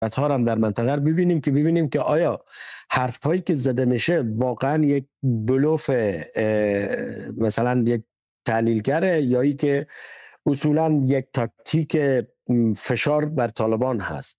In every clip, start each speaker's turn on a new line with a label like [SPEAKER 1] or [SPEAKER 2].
[SPEAKER 1] ها هم در منطقه رو ببینیم که آیا حرفایی که زده میشه واقعا یک بلوف مثلا یک تحلیلگره یا ای که اصولا یک تاکتیک فشار بر طالبان هست.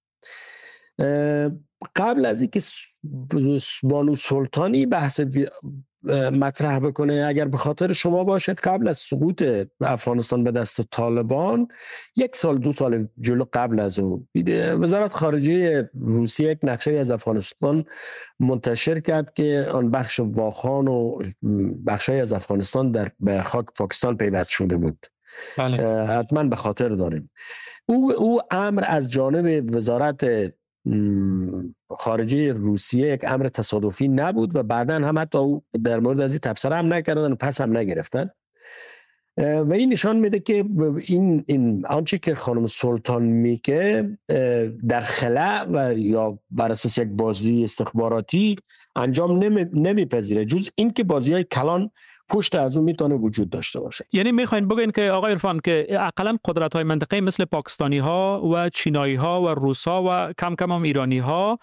[SPEAKER 1] قبل از اینکه بانو سلطانی بحث مطرح بکنه، اگر به خاطر شما باشد قبل از سقوط افغانستان به دست طالبان 1 سال 2 سال جلو قبل از اون وزارت خارجه روسیه یک نقشه از افغانستان منتشر کرد که آن بخش واخان و بخشای از افغانستان به خاک پاکستان پیوست شده بود. بله. حتما به خاطر داریم. او امر از جانب وزارت خارجه روسیه یک امر تصادفی نبود و بعداً هم حتی در مورد از این تبصره هم نکردن و پس هم نگرفتن و این نشان میده که این آنچه که خانم سلطان میگه در خلا و یا بر اساس یک بازی استخباراتی انجام نمیپذیره، جز این که بازی‌های کلان پشت از اون میتونه وجود داشته باشه.
[SPEAKER 2] یعنی میخواین بگین که آقای عرفان که اقلا قدرت‌های منطقه مثل پاکستانی ها و چینایی ها و روس ها و کم کم هم ایرانی ها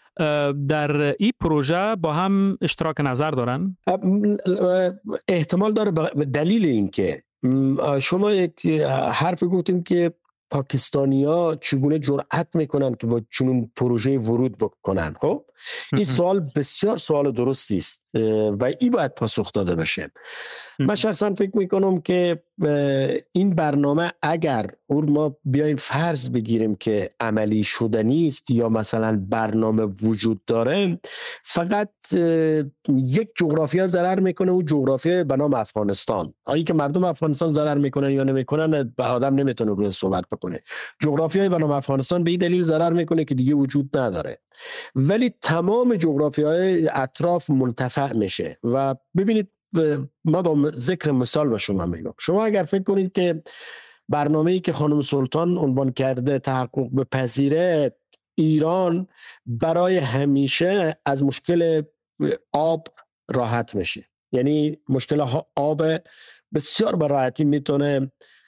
[SPEAKER 2] در این پروژه با هم اشتراک نظر دارن؟
[SPEAKER 1] احتمال داره. دلیل این که شما یک حرف گفتیم که پاکستانی‌ها چگونه جرأت میکنن که با چنون پروژه ورود بکنن. خب این سوال بسیار سوال درستی است و این باید پاسخ داده بشه. من شخصا فکر میکنم که این برنامه اگر ما بیایم فرض بگیریم که عملی شدنی است یا مثلا برنامه وجود داره، فقط یک جغرافیا ضرر میکنه، و جغرافیا به نام افغانستان. آیا که مردم افغانستان ضرر میکنن یا نمیکنن به آدم نمیتونه روی صحبت بکنه. جغرافیای به نام افغانستان به این دلیل ضرر میکنه که دیگه وجود نداره، ولی تمام جغرافیای اطراف منتفع میشه. و ببینید ما با ذکر مثال به شما میگم، شما اگر فکر کنید که برنامه‌ای که خانم سلطان عنوان کرده تحقق بپذیره، ایران برای همیشه از مشکل آب راحت میشه. یعنی مشکل آب بسیار به راحتی میتونه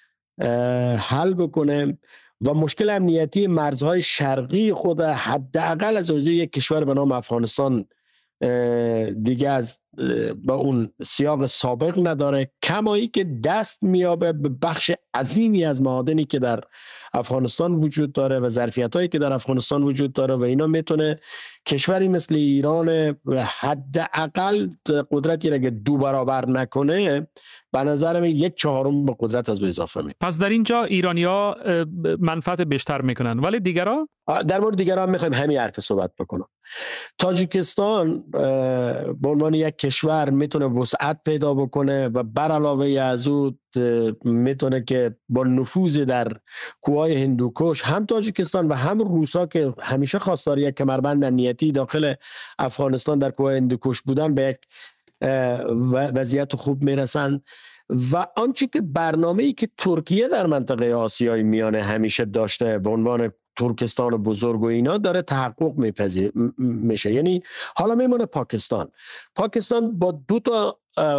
[SPEAKER 1] حل بکنه و مشکل امنیتی مرزهای شرقی خود حداقل از یک کشور به نام افغانستان دیگه از با اون سیاق سابق نداره، کمایی که دست میابه به بخش عظیمی از معادنی که در افغانستان وجود داره و ظرفیتایی که در افغانستان وجود داره و اینا میتونه کشوری مثل ایران حداقل قدرتی را که 2 برابر نکنه، به نظر من 1/4 به قدرت از اضافه می.
[SPEAKER 2] پس در اینجا ایرانی‌ها منفعت بیشتر میکنن، ولی دیگرها؟
[SPEAKER 1] در مورد دیگرها میخوایم همین حرف صحبت بکنم. تاجیکستان به عنوان یک کشور میتونه وسعت پیدا بکنه و بر علاوه از اون میتونه که با نفوذ در کوههای هندوکش هم تاجیکستان و هم روسا که همیشه خواستار یک کمربند امنیتی داخل افغانستان در کوههای هندوکش بودن به یک وضعیت خوب میرسن. و آنچه که برنامه‌ای که ترکیه در منطقه آسیای میانه همیشه داشته به عنوان ترکستان بزرگ و اینا داره تحقق میشه. یعنی حالا میمونه پاکستان با 2 تا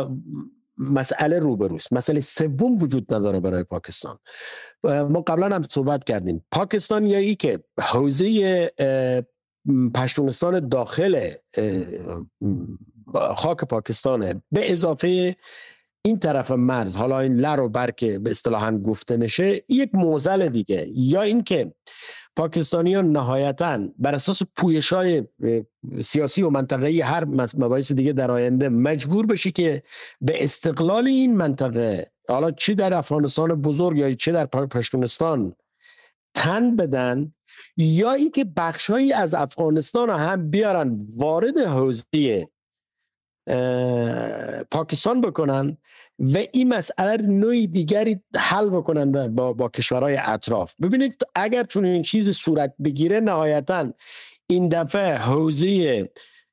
[SPEAKER 1] مسئله روبروست. مسئله سوم وجود نداره برای پاکستان. ما قبلا هم صحبت کردیم، پاکستان یا ای که حوزه پشتونستان داخل خاک پاکستانه، به اضافه این طرف مرز، حالا این لر و بر که به اصطلاحاً گفته میشه، یک معضل دیگه، یا این که پاکستانیان نهایتاً بر اساس پویش‌های سیاسی و منطقه‌ای هر مباحث دیگه در آینده مجبور بشی که به استقلال این منطقه، حالا چه در افغانستان بزرگ یا چه در پشتونستان، تن بدن، یا این که بخش‌هایی از افغانستان هم بیارن وارد حوزه پاکستان بکنن و این مسئله نوعی دیگری حل بکنن با کشورهای اطراف. ببینید اگر چون این چیز صورت بگیره، نهایتاً این دفعه حوزه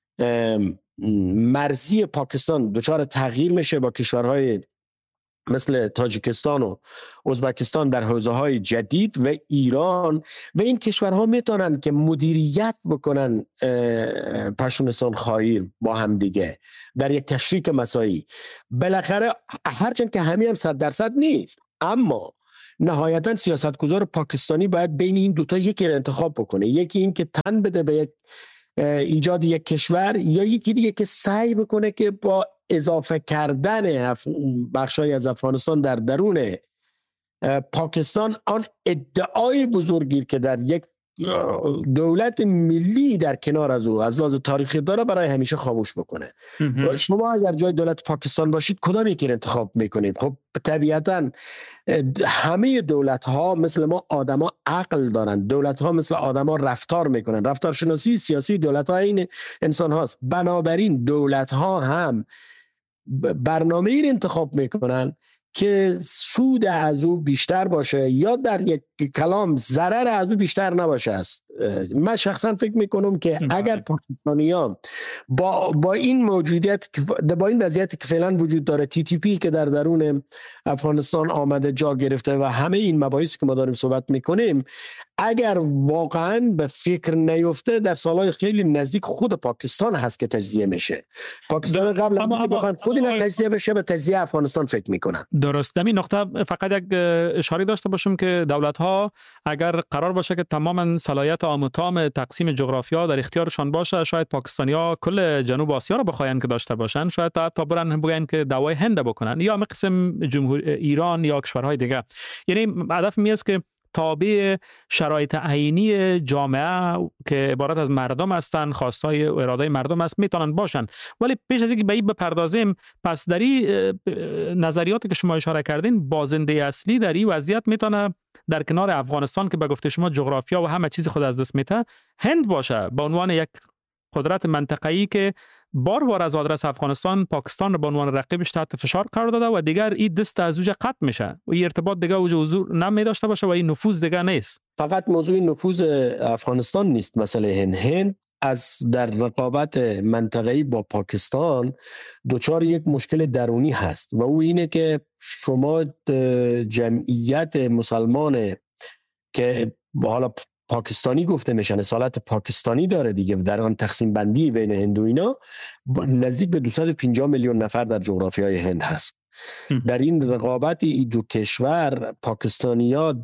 [SPEAKER 1] مرزی پاکستان دچار تغییر میشه با کشورهای مثل تاجیکستان و ازبکستان در حوزه‌های جدید و ایران، و این کشورها میتونن که مدیریت بکنن پشتونستان خواهی با هم دیگه در یک تشریک مساعی. بالاخره هرچند که همین هم 100% نیست، اما نهایتا سیاستگزار پاکستانی باید بین این دوتا یکی رو انتخاب بکنه، یکی این که تن بده به ایجاد یک کشور، یا یکی دیگه که سعی بکنه که با اضافه کردن بخشای از افغانستان در درون پاکستان آن ادعای بزرگی که در یک دولت ملی در کنار از او از لحاظ تاریخی داره برای همیشه خاموش بکنه. شما اگر جای دولت پاکستان باشید کدام یکی رو انتخاب میکنید؟ خب طبیعتا همه دولت ها مثل ما آدما عقل دارن، دولت ها مثل آدما رفتار میکنن، رفتارشناسی سیاسی دولت ها این انسان هاست. بنابراین دولت ها هم برنامه ای رو انتخاب میکنن که سود از او بیشتر باشه یا در یک کلام ضرر از او بیشتر نباشه است. من شخصا فکر میکنم که اگر پاکستانیان با این موجودیت، با این وضعیتی که فعلا وجود داره، TTP که در درون افغانستان آمده جا گرفته و همه این مباحثی که ما داریم صحبت میکنیم، اگر واقعا به فکر نیفته در سالهای خیلی نزدیک خود پاکستان هست که تجزیه میشه. پاکستان قبل از بخوان خود اینا تجزیه بشه به تجزیه افغانستان فکر میکنن.
[SPEAKER 2] درست. در این نقطه فقط یک اشاره داشته باشم که دولت ها اگر قرار باشه که تماما صلاحیت عام و تام تقسیم جغرافیا در اختیارشان باشه، شاید پاکستانی‌ها کل جنوب آسیا رو بخواین که داشته باشن، شاید تا برن بگن که دعوای هند بکنن یا قسم جمهور ایران یا کشورهای دیگه. یعنی هدف می است که تابع شرایط عینی جامعه که عبارت از مردم هستن، خواستای و اراده مردم است میتونن باشن. ولی پیش از اینکه به این بپردازیم، پس در این نظریاتی که شما اشاره کردین، بازنده اصلی در این وضعیت میتونه در کنار افغانستان که به گفته شما جغرافیا و همه چیز خود از دست میده، هند باشه به عنوان یک قدرت منطقه‌ای که بار از آدرس افغانستان پاکستان رو به عنوان رقیبش تحت فشار قرار داده و دیگر این دست از اوج قطع میشه و این ارتباط دیگه اوج حضور نمی داشته باشه و این نفوذ دیگه نیست.
[SPEAKER 1] فقط موضوع نفوذ افغانستان نیست. مثلا هند از در رقابت منطقه‌ای با پاکستان دچار یک مشکل درونی هست و او اینه که شما جمعیت مسلمان که حالا پاکستانی گفته میشن، اصالت پاکستانی داره دیگه، در آن تقسیم بندی بین هند و اینا نزدیک به 250 میلیون نفر در جغرافیای هند هست. در این رقابت این دو کشور پاکستانی‌ها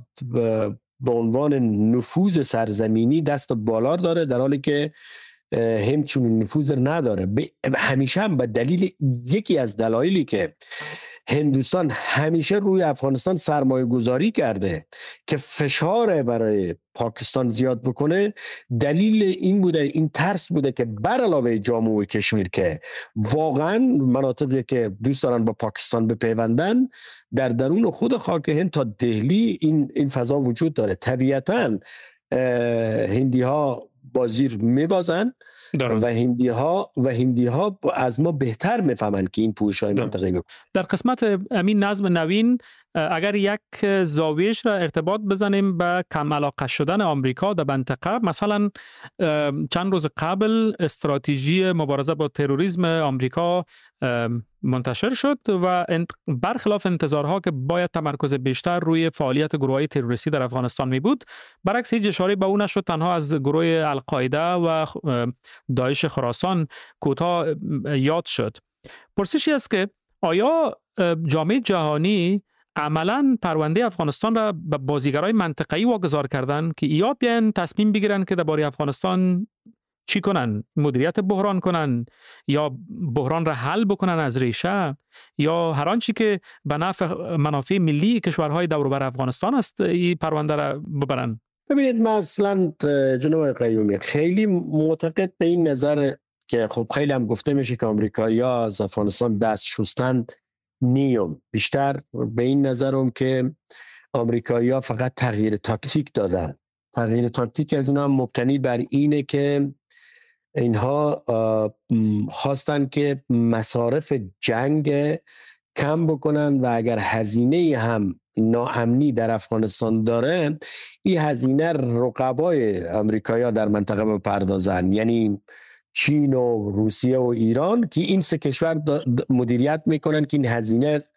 [SPEAKER 1] به عنوان نفوذ سرزمینی دست بالا داره، در حالی که هند چون نفوذ نداره. همیشه هم به دلیل یکی از دلایلی که هندوستان همیشه روی افغانستان سرمایه گذاری کرده که فشار برای پاکستان زیاد بکنه، دلیل این بوده، این ترس بوده که بر علاوه جامو کشمیر که واقعا مناطقی که دوست دارن با پاکستان بپیوندن، در درون خود خاک هند تا دهلی این فضا وجود داره. طبیعتاً هندی ها بازیر میبازن و هندی ها از ما بهتر میفهمن که این پوشش منطقه‌ای بکنن.
[SPEAKER 2] در قسمت امین نظم نوین اگر یک زاویه‌اش را ارتباط بزنیم به کم علاقه شدن آمریکا در منطقه، مثلا چند روز قبل استراتژی مبارزه با تروریسم آمریکا منتشر شد و برخلاف انتظارها که باید تمرکز بیشتر روی فعالیت گروه‌های تروریستی در افغانستان می بود، برعکس هیچ اشاره به اون نشد. تنها از گروه القاعده و داعش خراسان کوتاه یاد شد. پرسشی است که آیا جامعه جهانی عملاً پرونده افغانستان را به بازیگرای منطقه‌ای واگذار کردن که یا بیان تصمیم بگیرن که درباره افغانستان چی کنن؟ مدیریت بحران کنن یا بحران را حل بکنن از ریشه، یا هر آنچه که به نفع منافع ملی کشورهای دور و بر افغانستان است این پرونده را ببرن؟
[SPEAKER 1] ببینید، مثلا جناب قیومی خیلی معتقد به این نظر که خب خیلی هم گفته میشه که آمریکایی‌ها از افغانستان دست شستند نیم. بیشتر به این نظرم که آمریکایی‌ها فقط تغییر تاکتیک دادن. تغییر تاکتیک از اینا مبتنی بر اینه که اینها خواستن که مصارف جنگ کم بکنن و اگر هزینه هم ناامنی در افغانستان داره، این هزینه رقبای آمریکایی‌ها در منطقه بپردازن، یعنی چین و روسیه و ایران، که این سه کشور مدیریت میکنن که این هزینه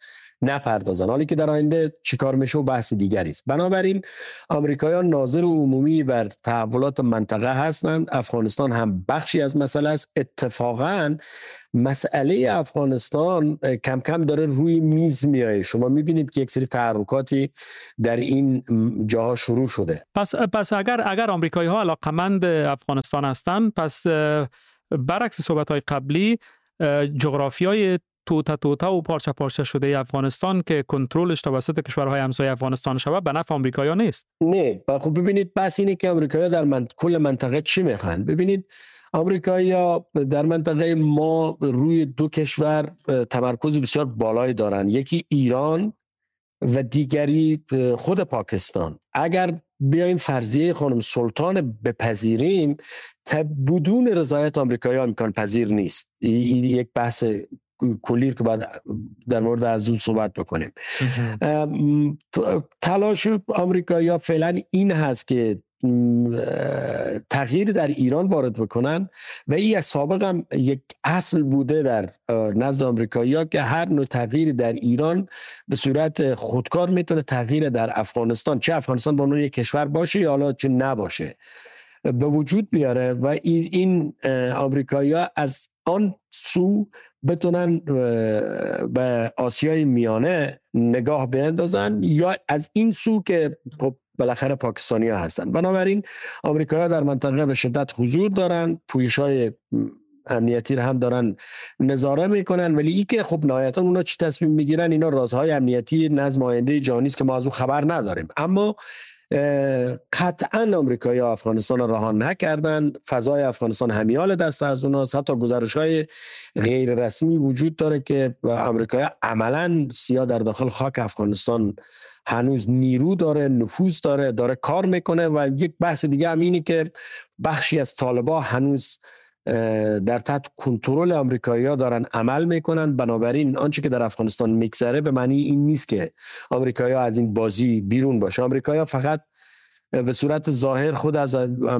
[SPEAKER 1] نپردازن. حالی که در آینده چیکار میشه و بحث دیگری است. بنابراین آمریکاییان ناظر عمومی بر تحولات منطقه هستند. افغانستان هم بخشی از مسئله است. اتفاقاً مسئله افغانستان کم کم داره روی میز میایه. شما میبینید که یک سری تحرکاتی در این جاها شروع شده.
[SPEAKER 2] پس اگر آمریکایی ها علاقمند افغانستان هستند، پس برعکس صحبت های قبلی جغرافیای توتا و پارچه شده افغانستان که کنترلش توسط کشورهای همسایه افغانستان شود به نفع آمریکایی‌ها نیست.
[SPEAKER 1] نه، خب ببینید بس اینه که آمریکایی‌ها در کل منطقه چی میخوان. ببینید آمریکایی‌ها در منطقه ما روی دو کشور تمرکز بسیار بالایی دارن، یکی ایران و دیگری خود پاکستان. اگر بیایم فرضیه خانم سلطان بپذیریم، بدون رضایت آمریکایی‌ها امکان پذیر نیست. این یک بحث کلی که بعد در مورد از اون صحبت بکنیم. تلاش آمریکایی‌ها فعلا این هست که تغییر در ایران وارد بکنن و این از سابق هم یک اصل بوده در نزد آمریکایی‌ها که هر نوع تغییر در ایران به صورت خودکار میتونه تغییر در افغانستان، چه افغانستان به عنوان یک کشور باشه یا حالا چه نباشه، به وجود بیاره و این آمریکایی‌ها از آن سو بتونن به آسیای میانه نگاه بیندازن یا از این سو که خب بالاخره پاکستانی‌ها هستن. بنابراین آمریکایی‌ها در منطقه به شدت حضور دارن، پویش‌های امنیتی رو هم دارن نظاره میکنن، ولی این که خب نهایتاً اونا چی تصمیم میگیرن اینا رازهای امنیتی نظم آینده جهانی است که ما از اون خبر نداریم. اما قطعاً آمریکایی‌ها افغانستان را رها نکردن. فضای افغانستان همیال دست از اوناست. حتی گزارش‌های غیر رسمی وجود داره که آمریکایی‌ها عملاً سیاه در داخل خاک افغانستان هنوز نیرو داره، نفوذ داره کار میکنه. و یک بحث دیگه هم اینه که بخشی از طالبا هنوز در تحت کنترل آمریکایی‌ها دارن عمل میکنن. بنابراین آنچه که در افغانستان میگذره به معنی این نیست که آمریکایی‌ها از این بازی بیرون باشه. آمریکایی‌ها فقط به صورت ظاهر خود از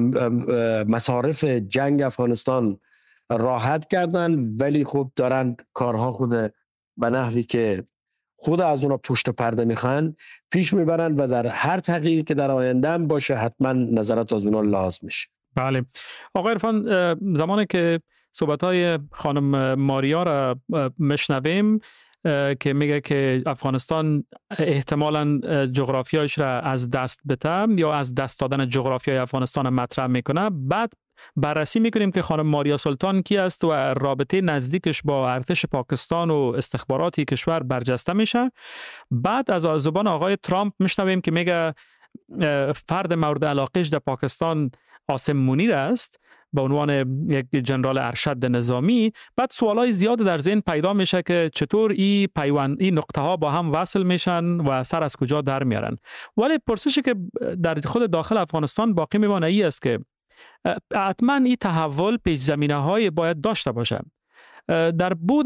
[SPEAKER 1] مصارف جنگ افغانستان راحت کردن، ولی خب دارن کارها خود به نحوی که خود از اونا پشت پرده میخوان پیش میبرن و در هر تغییری که در آینده هم باشه حتما نظرات از اونا لازم میشه.
[SPEAKER 2] بله آقای عرفان، زمانی که صحبت‌های خانم ماریا را مشنویم که میگه که افغانستان احتمالاً جغرافیایش را از دست بده یا از دست دادن جغرافیای افغانستان مطرح میکنه، بعد بررسی میکنیم که خانم ماریا سلطان کی است و رابطه نزدیکش با ارتش پاکستان و استخباراتی کشور برجسته میشه. بعد از زبان آقای ترامپ میشنویم که میگه فرد مورد علاقهش در پاکستان عاصم منیر است به عنوان یک جنرال ارشد نظامی. بعد سوالای زیاد در ذهن پیدا میشه که چطور این نقطه ها با هم وصل میشن و سر از کجا در میارن. ولی پرسشی که در خود داخل افغانستان باقی میمانه ای است که حتما این تحول پیش زمینه های باید داشته باشه. در بود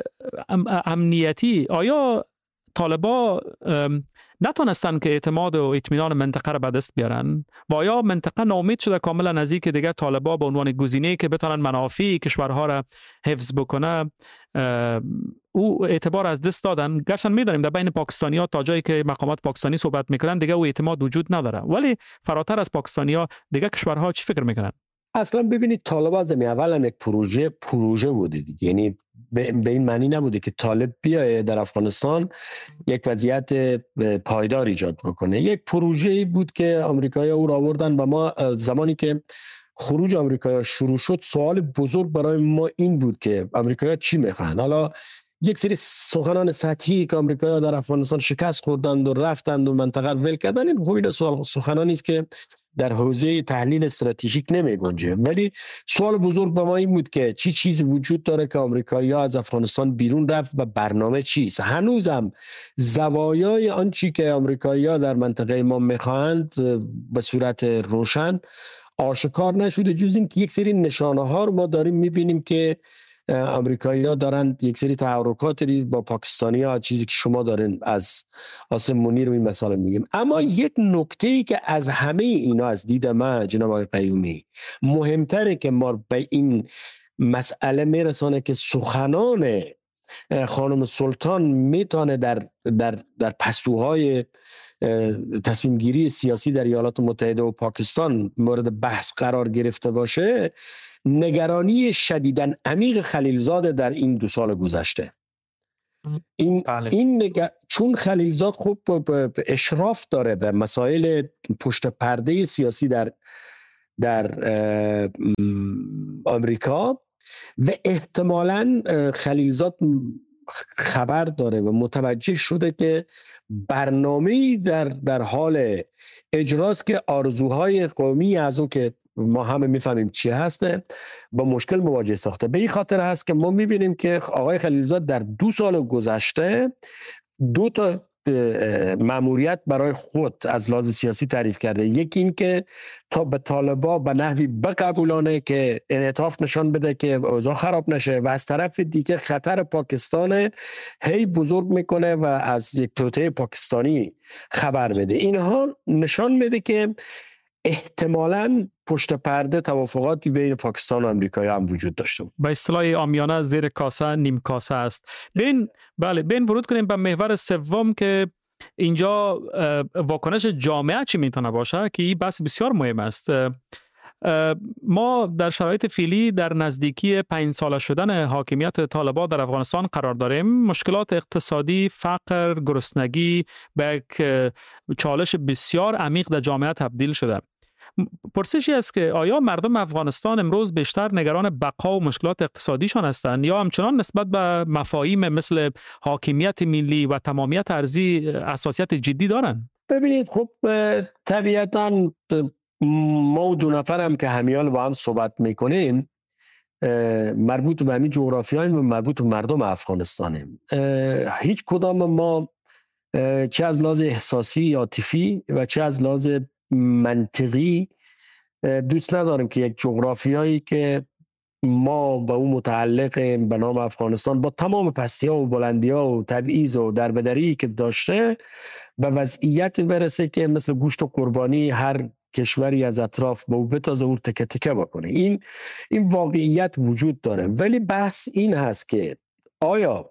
[SPEAKER 2] امنیتی آیا طالبا نتونستن که اعتماد و اطمینان منطقه را به دست بیارن و آیا منطقه ناامید شده کاملا نزدیک دیگه طالبا به عنوان گزینه‌ای که بتونن منافع کشورها را حفظ بکنه او اعتبار از دست دادن؟ گرچه می‌دانیم در بین پاکستانی‌ها تا جایی که مقامات پاکستانی صحبت میکنن دیگه او اعتماد وجود نداره، ولی فراتر از پاکستانی‌ها دیگه کشورها چی فکر میکنن؟
[SPEAKER 1] اصلا ببینید طالبان از اول هم یک پروژه بوده دیگه. یعنی به این معنی نبوده که طالب بیایه در افغانستان یک وضعیت پایدار ایجاد بکنه. یک پروژه‌ای بود که آمریکایی‌ها او را آوردن و ما زمانی که خروج آمریکایی‌ها شروع شد سوال بزرگ برای ما این بود که آمریکایی‌ها چی میخوان. حالا یک سری سخنان سطحی که آمریکایی‌ها در افغانستان شکست خوردند و رفتند و منطقه ول کردن، این خوبی سخنانی است که در حوزه تحلیل استراتژیک نمی گنجه. ولی سوال بزرگ به ما این بود که چی چیزی وجود داره که آمریکایی‌ها از افغانستان بیرون رفت و برنامه چیست. هنوزم زوایای آنچه که آمریکایی‌ها در منطقه ما میخواهند به صورت روشن آشکار نشده، جز این که یک سری نشانه ها رو ما داریم میبینیم که آمریکایی‌ها دارن یک سری تحرکاتی با پاکستانی‌ها، چیزی که شما دارین از عاصم منیر و این مسائل میگیم. اما یک نکته‌ای که از همه اینا از دید من جناب آقای قیومی مهمتره که ما به این مسئله میرسانه که سخنان خانم سلطان میتونه در پستوهای تصمیم گیری سیاسی در ایالات متحده و پاکستان مورد بحث قرار گرفته باشه، نگرانی شدیداً عمیق خلیلزاد در این 2 سال گذشته. چون خلیلزاد خوب اشراف داره به مسائل پشت پرده سیاسی در آمریکا و احتمالاً خلیلزاد خبر داره و متوجه شده که برنامه‌ای در حال اجراست که آرزوهای قومی از اون که ما همه میفهمیم چی هسته با مشکل مواجه ساخته. به این خاطر هست که ما میبینیم که آقای خلیلزاد در 2 سال گذشته 2 تا مأموریت برای خود از لحاظ سیاسی تعریف کرده. یکی این که تا به طالبان به نحوی بقبولانه که انعطاف نشان بده که اوضاع خراب نشه و از طرف دیگه خطر پاکستان هی بزرگ میکنه و از یک توطئه پاکستانی خبر بده. اینها نشان میده که احتمالاً پشت پرده توافقاتی بین پاکستان و امریکایی هم وجود داشته بود.
[SPEAKER 2] به اصطلاح عامیانه زیر کاسه نیم کاسه است. بین ورود کنیم به محور سوم که اینجا واکنش جامعه چی میتونه باشه که این بحث بسیار مهم است. ما در شرایط فعلی در نزدیکی 5 ساله شدن حاکمیت طالبان در افغانستان قرار داریم. مشکلات اقتصادی، فقر، گرسنگی به یک چالش بسیار عمیق در جامعه تبدیل شده. پرسشی است که آیا مردم افغانستان امروز بیشتر نگران بقا و مشکلات اقتصادیشان هستند یا همچنان نسبت به مفاهیم مثل حاکمیت ملی و تمامیت ارضی حساسیت جدی دارند؟
[SPEAKER 1] ببینید خب طبیعتاً ما 2 نفر هم که همیال با هم صحبت میکنیم مربوط به همین جغرافیاییم و مربوط به مردم افغانستانیم. هیچ کدام ما چه از لحاظ احساسی عاطفی و چه از لحاظ منطقی دوست نداریم که یک جغرافیایی که ما به اون متعلقیم به نام افغانستان با تمام پستی‌ها و بلندی‌ها و تبعیض و دربدری که داشته به وضعیت برسه که مثل گوشت و قربانی هر کشوری از اطراف با او بتازه او تکه تکه بکنه. این واقعیت وجود داره، ولی بحث این هست که آیا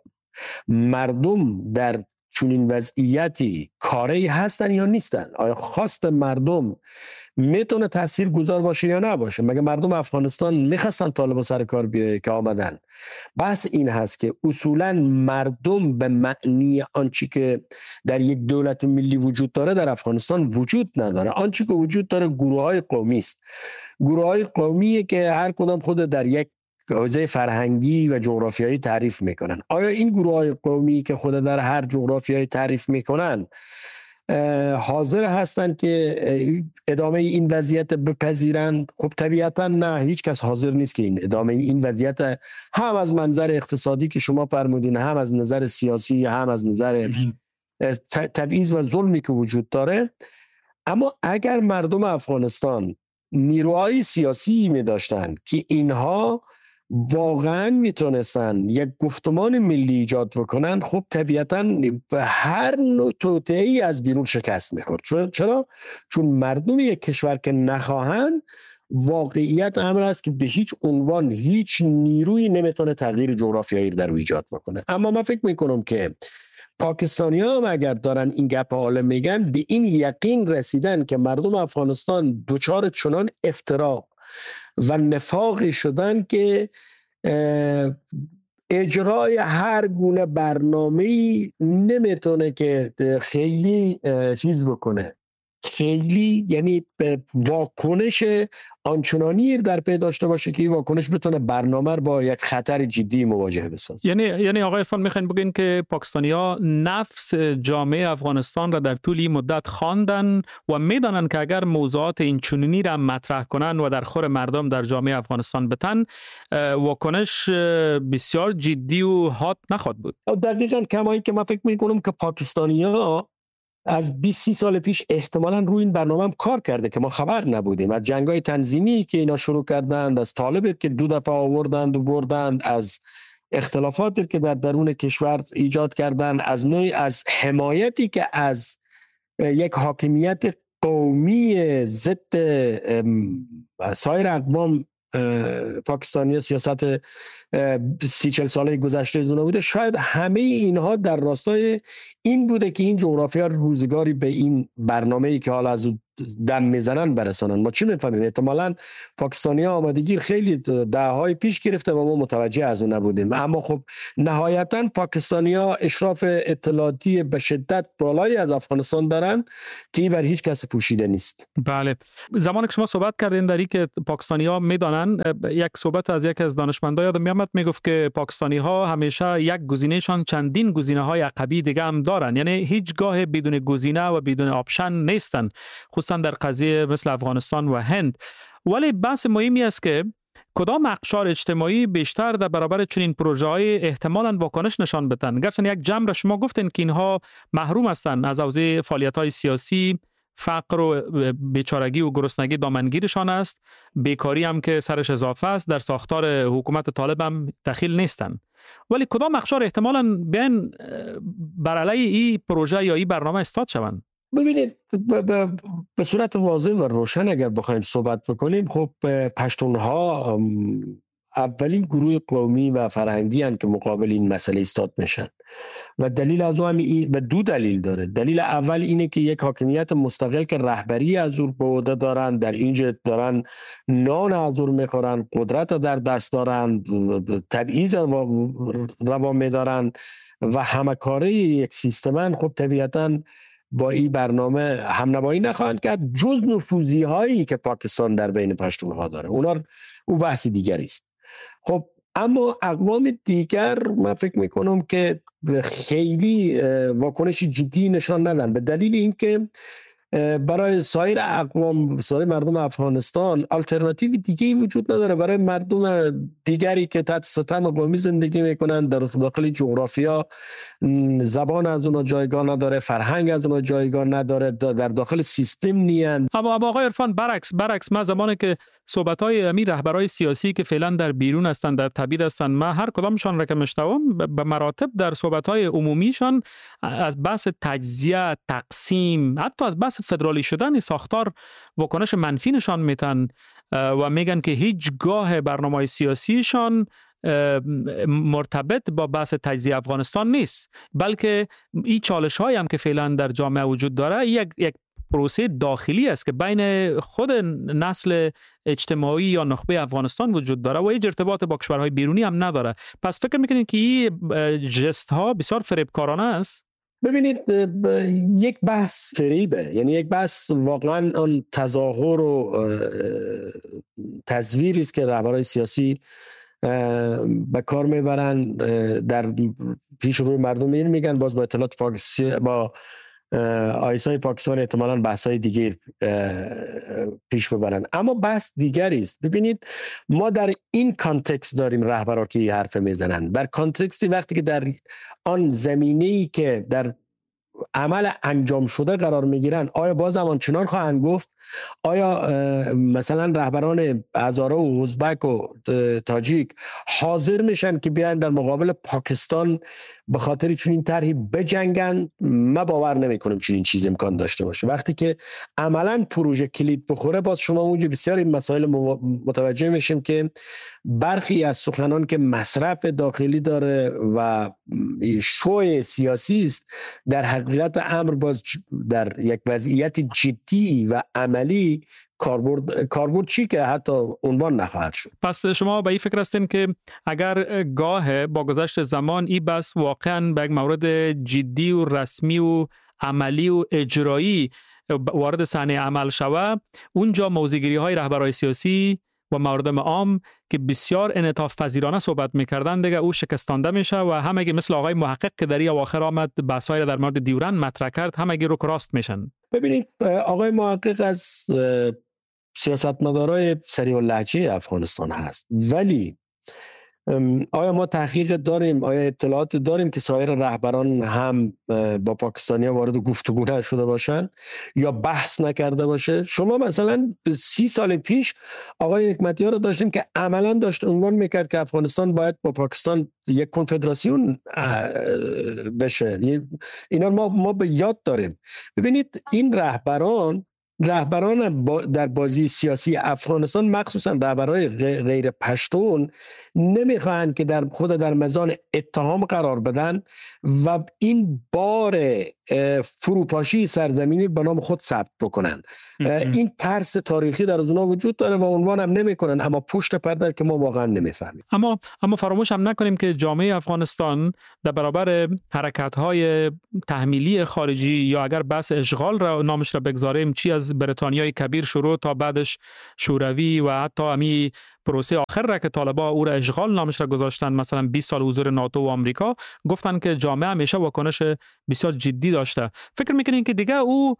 [SPEAKER 1] مردم در چنین وضعیتی کاری هستن یا نیستن؟ آیا خواست مردم میتونه تأثیر گذار باشه یا نباشه؟ مگه مردم افغانستان میخواستن طالبان سر کار بیایه که آمدن؟ بحث این هست که اصولا مردم به معنی آنچه که در یک دولت ملی وجود داره در افغانستان وجود نداره. آنچه که وجود داره گروه‌های قومی است. گروه‌های قومی که هر کدام خود در یک حوزه فرهنگی و جغرافیایی تعریف میکنن. آیا این گروه‌های قومی که خود در هر جغرافیایی تعریف میکنن حاضر هستند که ادامه این وضعیت بپذیرند؟ خب طبیعتا نه، هیچ کس حاضر نیست که ادامه این وضعیت هم از منظر اقتصادی که شما فرمودین، هم از نظر سیاسی، هم از نظر تبعیض و ظلمی که وجود داره. اما اگر مردم افغانستان نیروهای سیاسی می داشتن که اینها واقعا میتونستن یک گفتمان ملی ایجاد بکنن، خب طبیعتا به هر نوع توطئه‌ای از بیرون شکست میخورد. چرا؟ چون مردم یک کشور که نخواهن، واقعیت امر است که به هیچ عنوان هیچ نیرویی نمیتونه تغییر جغرافیایی در او ایجاد بکنه. اما من فکر میکنم که پاکستانی ها هم اگر دارن این گپ حالا میگن، به این یقین رسیدن که مردم افغانستان دچار چنان افتراق و نفاقی شدن که اجرای هر گونه برنامه‌ای نمیتونه که خیلی چیز بکنه، خیلی یعنی واکنش آنچنانی در پی داشته باشه که این واکنش بتونه برنامه رو با یک خطر جدی مواجه بسازه.
[SPEAKER 2] یعنی آقای عرفان میخواین بگین که پاکستانی‌ها نفس جامعه افغانستان را در طول این مدت خواندن و میدانن که اگر موضوعات این چنینی را مطرح کنن و در خور مردم در جامعه افغانستان بتن، واکنش بسیار جدی و حاد نخواهد بود.
[SPEAKER 1] دقیقاً کمایی که من فکر میکنم که پاکستانی‌ها از 20-30 سال پیش احتمالاً روی این برنامه هم کار کرده که ما خبر نبودیم. از جنگ‌های تنظیمی که اینا شروع کردند، از طالب که 2 دفعه آوردند و بردند، از اختلافاتی که در درون کشور ایجاد کردند، از حمایتی که از یک حاکمیت قومی ضد سایر اقوام پاکستانی سیاست 30-40 ساله گذشته از اونها بوده، شاید همه اینها در راستای این بوده که این جغرافیا روزگاری به این برنامه‌ای که حالا از دم میزنن برسانن. ما چی میفهمیم؟ احتمالاً پاکستانی‌ها آمادگی خیلی دهه‌های پیش گرفته و ما متوجه از اون نبودیم، اما خب نهایتاً پاکستانی‌ها اشراف اطلاعاتی به شدت بالایی از افغانستان دارن که بر هیچ کس پوشیده نیست.
[SPEAKER 2] بله، زمانی که شما صحبت کردین در این که پاکستانی‌ها میدانن، یک صحبت از یک از دانشمندان یادم میاد میگفت که پاکستانی‌ها همیشه یک گزینه‌شان چندین گزینه‌های عقبی دیگه هم دارن، یعنی هیچگاه بدون گزینه و بدون آپشن نیستن، خصوصا در قضیه مثل افغانستان و هند. ولی بحث مهمی است که کدام اقشار اجتماعی بیشتر در برابر چنین پروژه‌های احتمالاً واکنش نشان بدن. گرچه یک جمع را شما گفتین که اینها محروم هستند از حوزه فعالیت‌های سیاسی، فقر و بیچارگی و گرسنگی دامنگیرشان است، بیکاری هم که سرش اضافه است، در ساختار حکومت طالب هم دخیل نیستند. ولی کدام اقشار احتمالاً بیان بر علیه این پروژه یا این برنامه استاد شوند؟
[SPEAKER 1] ببینید به صورت واضح و روشن اگر بخوایم صحبت بکنیم، خب پشتونها اولین گروه قومی و فرهنگی هستند که مقابل این مسئله ایستاد میشن و دلیل از اون و دو دلیل داره. دلیل اول اینه که یک حاکمیت مستقل که رهبری از اون به عهده دارن، در اینجا دارن نان از اون میخورن، قدرت در دست دارن، تبعیض روا میدارن و همکاری یک سیستمن، خب طبیعتاً با این برنامه همنوایی نخواهند کرد، جز نفوذی هایی که پاکستان در بین پشتونها داره. اون بحث دیگری است. خب اما اقوام دیگر من فکر میکنم که خیلی واکنش جدی نشان ندن، به دلیل اینکه برای سایر اقوام، سایر مردم افغانستان آلترناتیو دیگه‌ای وجود نداره. برای مردم دیگری که تحت ستم قومی زندگی میکنن در داخل جغرافیا، زبان از اونها جایگاه نداره، فرهنگ از اونها جایگاه نداره، در داخل سیستم نیان.
[SPEAKER 2] اما آقای عرفان برعکس ما زمانی که صحبت‌های امیر رهبرای سیاسی که فعلا در بیرون هستند، در تبعید هستند، من هر کدامشان را که میشنوم به مراتب در صحبت‌های عمومیشان از بحث تجزیه، تقسیم، حتی از بحث فدرالی شدن ساختار واکنش منفی نشان میدن و میگن که هیچگاه برنامه‌های سیاسیشان مرتبط با بحث تجزیه افغانستان نیست، بلکه این چالش‌هایی هم که فعلا در جامعه وجود داره یک پروسه داخلی است که بین خود نسل اجتماعی یا نخبه افغانستان وجود داره و هیچ ارتباط با کشورهای بیرونی هم نداره. پس فکر میکنید که این جست ها بسیار فریبکارانه است؟
[SPEAKER 1] ببینید، یک بحث فریبه، یعنی یک بحث واقعا آن تظاهر و تزویری است که رهبران سیاسی به کار میبرن در پیش روی مردم. میگن باز با اطلاعات با آیسای پاکستان احتمالاً بحث‌های دیگه پیش ببرن، اما بحث دیگری است. ببینید، ما در این کانتکست داریم رهبران که حرف میزنن، در کانتکستی وقتی که در آن زمینه‌ای که در عمل انجام شده قرار میگیرن، آیا باز هم چنان خواهند گفت؟ آیا مثلا رهبران هزاره و ازبک و تاجیک حاضر میشن که بیان در مقابل پاکستان به خاطر چنین طرحی بجنگن؟ ما باور نمیکنم چنین چیز امکان داشته باشه. وقتی که عملا پروژه کلید بخوره، باز شما اونجا بسیار این مسائل متوجه میشیم که برخی از سخنان که مصرف داخلی داره و شوی سیاسی است، در حقیقت امر باز در یک وضعیت جدی و عملی کاربرد چی که حتی عنوان نخواهد شد.
[SPEAKER 2] پس شما به این فکر هستین که اگر گاه با گذشت زمان این بحث واقعا به یک مورد جدی و رسمی و عملی و اجرایی وارد صحنه عمل شود، اونجا موضع‌گیری های رهبران سیاسی و مردم عام که بسیار انعطاف پذیرانه صحبت میکردن دیگه او شکستانده میشه و همگی مثل آقای محقق که در این اواخر آمد بحث‌های در مورد دیورند مطرح کرد، همگی رو راست میشن.
[SPEAKER 1] ببینید، آقای محقق از سیاستمدارای سریع اللهجه افغانستان هست، ولی آیا ما تحقیق داریم، آیا اطلاعات داریم که سایر رهبران هم با پاکستانی وارد گفتگو نشده باشن یا بحث نکرده باشه؟ شما مثلا 30 سال پیش آقای حکمتیار رو داشتیم که عملا داشت عنوان میکرد که افغانستان باید با پاکستان یک کنفدراسیون بشه. اینا ما به یاد داریم. ببینید، این رهبران رهبران در بازی سیاسی افغانستان، مخصوصا رهبران غیر پشتون، نمیخواهند که در مزان اتهام قرار بدن و این بار فروپاشی سرزمینی به نام خود ثبت بکنن. این ترس تاریخی در اونها وجود داره و عنوان هم نمیکنن، اما پشت پرده که ما واقعا نمیفهمیم.
[SPEAKER 2] اما فراموش هم نکنیم که جامعه افغانستان در برابر حرکت‌های تحمیلی خارجی، یا اگر بحث اشغال را نامش را بگذاریم، چی از بریتانیای کبیر شروع تا بعدش شوروی و حتی امی پروسه آخر را که طالبان او را اشغال نامش را گذاشتن، مثلا 20 سال حضور ناتو و آمریکا، گفتن که جامعه همیشه واکنش بسیار جدی داشته. فکر میکنین که دیگه او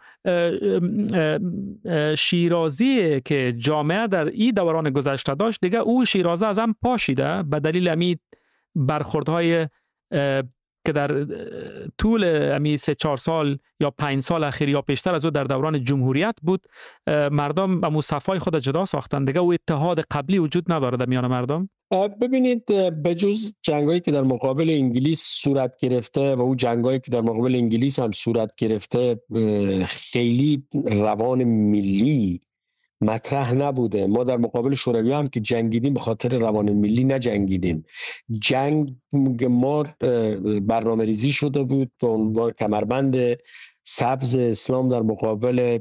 [SPEAKER 2] شیرازی که جامعه در این دوران گذشته داشت، دیگه او شیرازه از هم پاشیده به دلیل امی برخوردهای که در طول امی 3-4 سال یا 5 سال اخیر یا پیشتر از او در دوران جمهوریت بود، مردم با صفای خود جدا ساختن. دیگه او اتحاد قبلی وجود نداره در میان مردم.
[SPEAKER 1] ببینید، بجز جنگایی که در مقابل انگلیس صورت گرفته و او جنگایی که در مقابل انگلیس هم صورت گرفته، خیلی روان ملی مطرح نبوده. ما در مقابل شوروی هم که جنگیدیم به خاطر روان ملی نجنگیدیم. جنگ ما برنامه ریزی شده بود به عنوان کمربند سبز اسلام در مقابل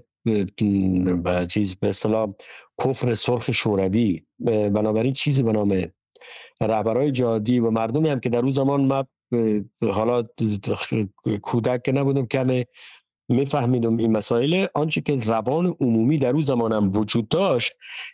[SPEAKER 1] به اصطلاح کفر سرخ شوروی. بنابراین چیزی به نام رهبرای جهادی و مردمی هم که در اون زمان ما حالا کودک که نبودم کمه میفهمیدم این مسائل، آنچه که روان عمومی در اون زمان هم وجود داشت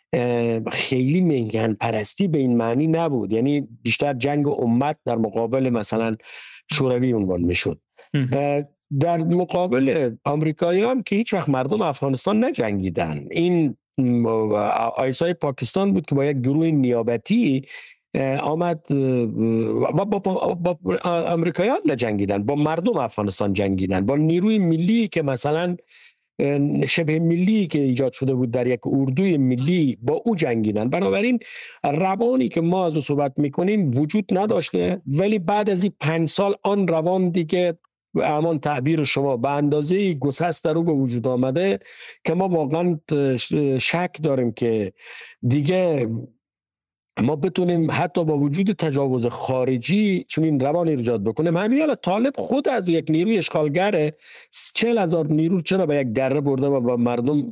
[SPEAKER 1] خیلی میهن پرستی به این معنی نبود. یعنی بیشتر جنگ امت در مقابل مثلا شوروی عنوان میشد. در مقابل آمریکایی هم که هیچ وقت مردم افغانستان نجنگیدن. این آیسای پاکستان بود که با یک گروه نیابتی آمد با امریکایی هم نجنگیدن، با مردم افغانستان جنگیدن، با نیروی ملی که مثلا شبه ملی که ایجاد شده بود در یک اردوی ملی، با او جنگیدن. بنابراین روانی که ما از او صحبت میکنیم وجود نداشته، ولی بعد از این 5 سال آن روان دیگه همان تعبیر شما به اندازه گسست در او به وجود آمده که ما واقعا شک داریم که دیگه ما بتونیم حتی با وجود تجاوز خارجی چون این روان ایجاد بکنیم. همین حالا طالب خود از یک نیروی اشغالگره 40,000 نیرو چرا به یک دره برده و با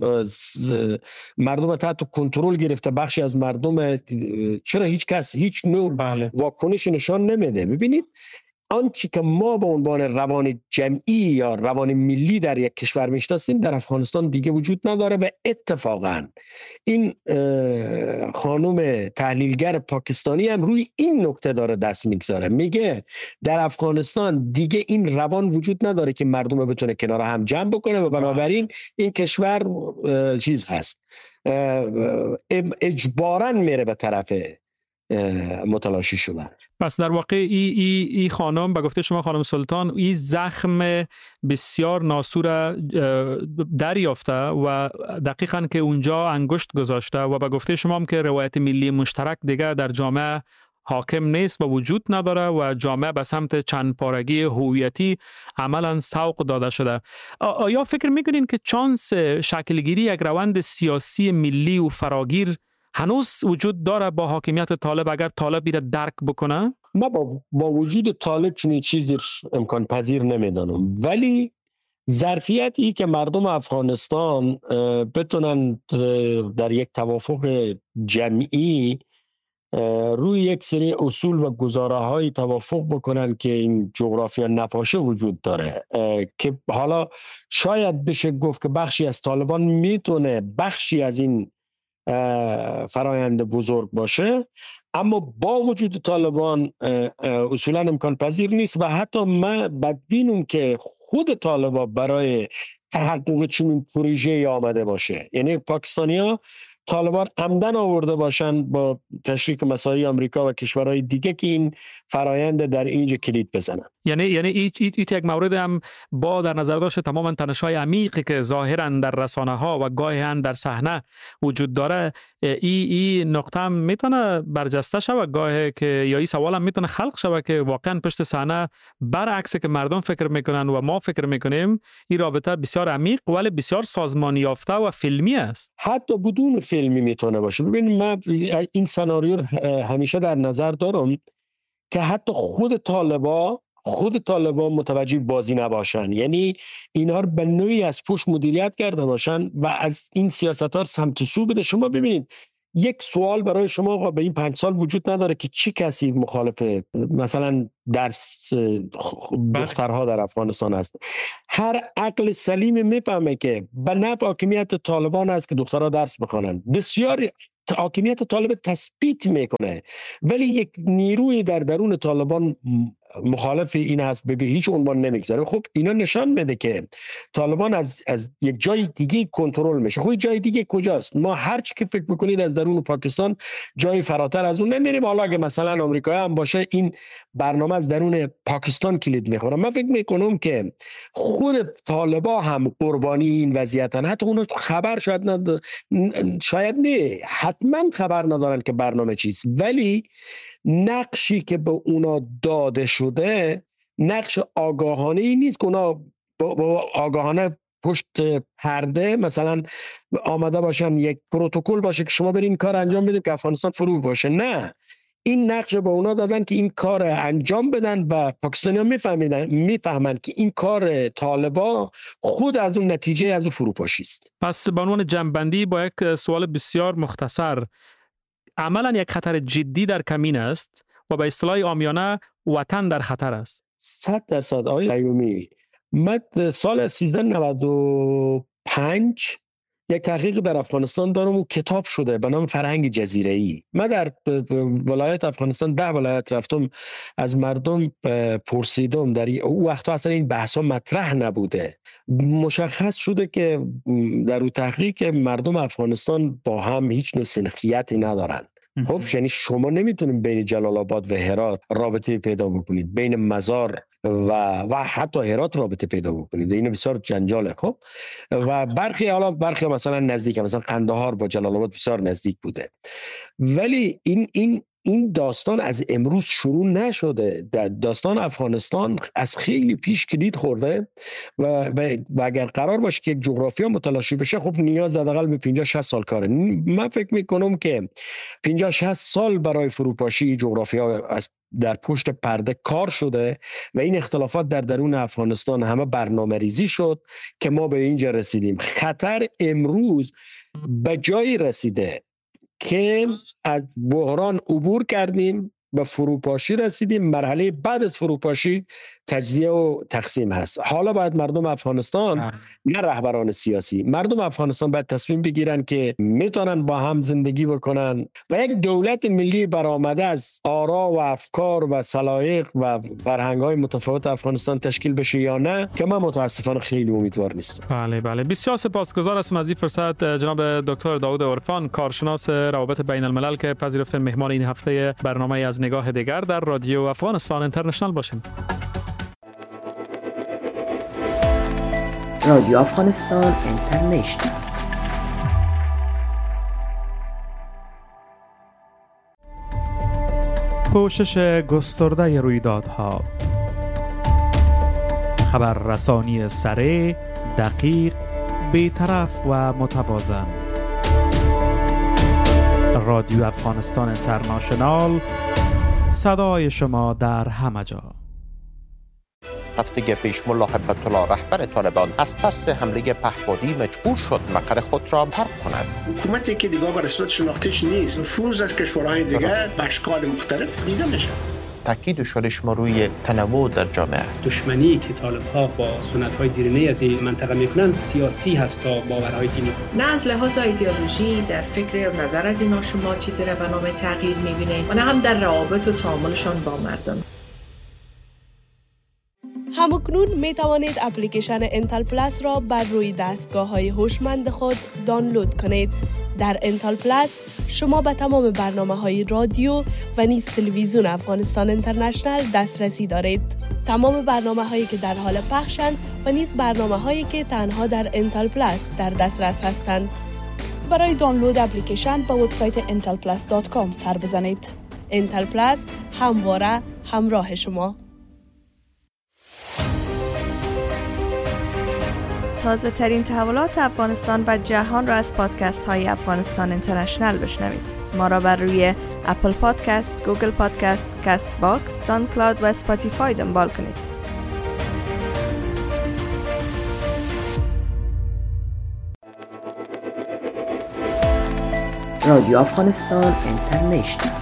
[SPEAKER 1] مردم تحت کنترل گرفته، بخشی از مردم چرا هیچ نوع واکنش نشان نمیده. ببینید آنچه که ما به عنوان روان جمعی یا روان ملی در یک کشور میشناسیم در افغانستان دیگه وجود نداره و اتفاقا این خانم تحلیلگر پاکستانی هم روی این نکته داره دست میگذاره. میگه در افغانستان دیگه این روان وجود نداره که مردم بتونه کنار هم جمع بکنه و بنابراین این کشور چیز هست، اجباراً میره به طرف متلاشی شدن.
[SPEAKER 2] پس در واقع ای خانم، به گفته شما خانم سلطان، ای زخم بسیار ناسور دریافته و دقیقاً که اونجا انگشت گذاشته و به گفته شما هم که روایت ملی مشترک دیگه در جامعه حاکم نیست و وجود نداره و جامعه به سمت چند پارگی هویتی عملاً سوق داده شده. آیا فکر میکنین که چانس شکلگیری یک روند سیاسی ملی و فراگیر هنوز وجود داره با حاکمیت طالب اگر طالب بیره درک بکنه؟
[SPEAKER 1] ما با وجود طالب چنین چیزی امکان پذیر نمیدانم، ولی ظرفیتی که مردم افغانستان بتونن در یک توافق جمعی روی یک سری اصول و گزاره‌های توافق بکنن که این جغرافیا نپاشه وجود داره، که حالا شاید بشه گفت که بخشی از طالبان میتونه بخشی از این فرایند بزرگ باشه، اما با وجود طالبان اصولا امکان پذیر نیست و حتی من بدبینم که خود طالبان برای تحقق چنین پروژه‌ای آمده باشه. یعنی پاکستانی‌ها طالبان عمدن آورده باشن با تشریک مساعی آمریکا و کشورهای دیگه که این فرایند در اینجا کلید بزنن.
[SPEAKER 2] یعنی یک مورد هم با در نظر داشت تماما تنش‌های عمیقی که ظاهراً در رسانه‌ها و گاهی هم در صحنه وجود داره، این نقطه هم میتونه برجسته شود گاهی که یا این سوال هم میتونه خلق شود که واقعا پشت صحنه برعکس که مردم فکر میکنن و ما فکر میکنیم این رابطه بسیار عمیق ولی بسیار سازمانی یافته و فیلمی است.
[SPEAKER 1] حتی بدون فیلمی میتونه باشه. ببینید من این سناریو همیشه در نظر دارم که حتی خود طالبان متوجه بازی نباشن، یعنی اینا رو به نوعی از پشت مدیریت کرده باشن و از این سیاست‌ها سمت سو بده. شما ببینید یک سوال برای شما آقا به این 5 سال وجود نداره که چی کسی مخالف مثلا درس دخترها در افغانستان هست. هر عقل سلیم میفهمه که به نفع حاکمیت طالبان است که دخترها درس بخوانند. بسیار حاکمیت طالب تثبیت میکنه، ولی یک نیروی در درون طالبان مخالف این هست به هیچ عنوان نمیگذاره. خب اینا نشان میده که طالبان از یک جای دیگه کنترل میشه. خب جای دیگه کجاست؟ ما هر چی که فکر بکنید از درون پاکستان جای فراتر از اون نمیریم. حالا اگه مثلا آمریکایی هم باشه این برنامه از درون پاکستان کلید میخوره. من فکر میکنم که خود طالبا هم قربانی این وضعیتن. حتی اونا خبر شاید نه حتما خبر ندارن که برنامه چیست، ولی نقشی که به اونا داده شده نقش آگاهانه ای نیست که اونا با آگاهانه پشت پرده مثلا آمده باشن یک پروتکل باشه که شما برین کار انجام بدید که افغانستان فرو باشه. نه، این نقش به اونا دادن که این کار انجام بدن و پاکستانی‌ها میفهمن که این کار طالبا خود از اون نتیجه از اون فروپاشی است.
[SPEAKER 2] پس به عنوان جنببندی با یک سوال بسیار مختصر، عملاً یک خطر جدی در کمین است و به اصطلاح عامیانه وطن در خطر است.
[SPEAKER 1] 100% آقای قیومی، من سال 1395 یک تحقیق در افغانستان دارم و کتاب شده به نام فرهنگ جزیره‌ای. من در ولایت افغانستان 10 ولایت رفتم، از مردم پرسیدم. در اون وقتا اصلا این بحثا مطرح نبوده. مشخص شده که در اون تحقیق مردم افغانستان با هم هیچ نوع سنخیتی ندارن. خب یعنی شما نمیتونید بین جلال آباد و هرات رابطه پیدا بکنید، بین مزار و حتی هرات رابطه پیدا بکنید. این بسیار جنجاله. خب و برخی مثلا نزدیک، مثلا قندهار با جلال آباد بسیار نزدیک بوده، ولی این داستان از امروز شروع نشده. داستان افغانستان از خیلی پیش کلید خورده و اگر قرار باشه که یک جغرافیا متلاشی بشه، خب نیاز حداقل به 50-60 سال کاره. من فکر میکنم که 50-60 سال برای فروپاشی جغرافیا در پشت پرده کار شده و این اختلافات در درون افغانستان همه برنامه ریزی شد که ما به اینجا رسیدیم. خطر امروز به جایی رسیده که از بحران عبور کردیم، به فروپاشی رسیدیم. مرحله بعد از فروپاشی تجزیه و تقسیم هست. حالا باید مردم افغانستان، نه رهبران سیاسی، مردم افغانستان باید تصمیم بگیرن که میتونن با هم زندگی بکنن و یک دولت ملی برآمده از آرا و افکار و سلایق و فرهنگ‌های متفاوت افغانستان تشکیل بشه یا نه، که من متاسفانه خیلی امیدوار نیستم.
[SPEAKER 2] بله بسیار سپاسگزار هستم از این فرصت جناب دکتر داود عرفان، کارشناس روابط بین الملل، که پذیرفتن مهمان این هفته برنامه از نگاه دیگر در رادیو افغانستان اینترنشنال باشیم.
[SPEAKER 3] رادیو افغانستان اینترنشنال.
[SPEAKER 2] پوشش گسترده رویدادها، خبررسانی سریع، دقیق، بی‌طرف و متوازن. رادیو افغانستان اینترنشنال، صدای شما در همه جا.
[SPEAKER 4] هفته پیش ملا هیبت الله رهبر طالبان از ترس حمله پهپادی مجبور شد مقر خود را ترک کند.
[SPEAKER 5] حکومتی که دیگه به رسمیت شناختیش نیست، نفوذ از کشورهای دیگه به اشکال مختلف دیده میشه.
[SPEAKER 4] تاکید شدش ما روی تنوع در جامعه.
[SPEAKER 6] دشمنی که طالب‌ها با سنت‌های دیرینه از این منطقه میکنن سیاسی هست تا باورهای دینی.
[SPEAKER 7] نه از لحاظ ایدئولوژی در فکر و نظر از اینا شما چیزی را به نام تغییر می‌بینید و نه هم در روابط و تعاملشان با مردم.
[SPEAKER 8] همکنون می توانید اپلیکیشن انتل پلاس را بر روی دستگاه‌های هوشمند خود دانلود کنید. در انتل پلاس شما به تمام برنامه‌های رادیو و نیز تلویزیون افغانستان اینترنشنال دسترسی دارید. تمام برنامه‌هایی که در حال پخشند و نیز برنامه‌هایی که تنها در انتل پلاس در دسترس هستند. برای دانلود اپلیکیشن به وبسایت intelplus.com سر بزنید. انتل پلاس، همواره همراه شما.
[SPEAKER 9] تازه ترین تحولات افغانستان و جهان را از پادکست های افغانستان اینترنشنل بشنوید. ما را بر روی اپل پادکست، گوگل پادکست، کست باکس، ساوند کلاود و اسپاتیفای دنبال کنید.
[SPEAKER 3] رادیو افغانستان اینترنشنل.